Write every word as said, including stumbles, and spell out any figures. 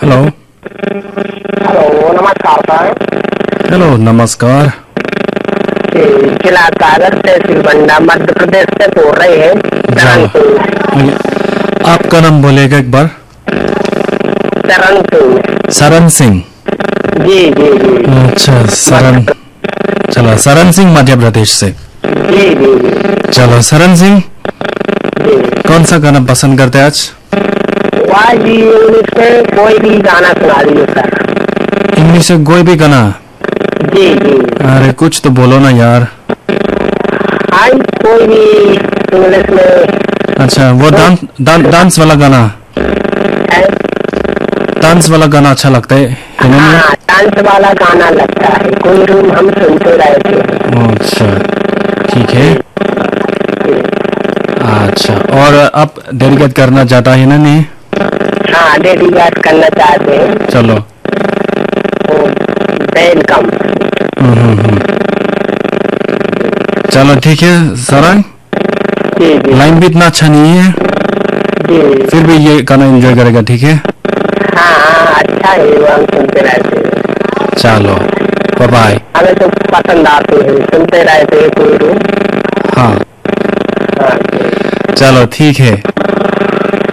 Hello. Hello, नमस्कार sir. Hello, नमस्कार। जी, जिला कागज तहसील बंडा मध्य प्रदेश से बोल रहे हैं। चरण चलो, सिंह। आपका नाम बोलेगा एक बार। चरण सिंह। सरन सिंह। जी जी जी। अच्छा, सरन। चलो, सरन सिंह मध्य प्रदेश से। जी जी जी। चलो सरन सिंह, जी। कौन सा गाना पसंद करते हैं आज? वाह जी, इंग्लिश में कोई भी गाना सुना दीजिए सर। इंग्लिश से कोई भी गाना? जी जी। अरे कुछ तो बोलो ना यार। हाँ, कोई भी इंग्लिश में। अच्छा, वो डांस डांस डांस वाला गाना। है? डांस वाला गाना अच्छा लगता है, है ना? हाँ, डांस वाला गाना लगता है, कोई रूम हम सुनते रहते हैं। अच्छा, ठीक है। अच्छा, और आप डेडिकेट करना चाहता है ना? नहीं। हाँ, डेडिकेट करना चाहते हैं। चलो। वेलकम। हम्म हम्म हम्म। चलो ठीक है सरन। जी जी। लाइन भी इतना अच्छा नहीं है, जी। फिर भी ये गाना एंजॉय करेगा, ठीक है? हाँ हाँ, अच्छा है, वो हम सुनते रहते हैं। चलो, बाय बाय। हमें तो पसंद आते हैं, सुनते रहते हैं कोई रूम। हाँ, हाँ। चलो ठीक है।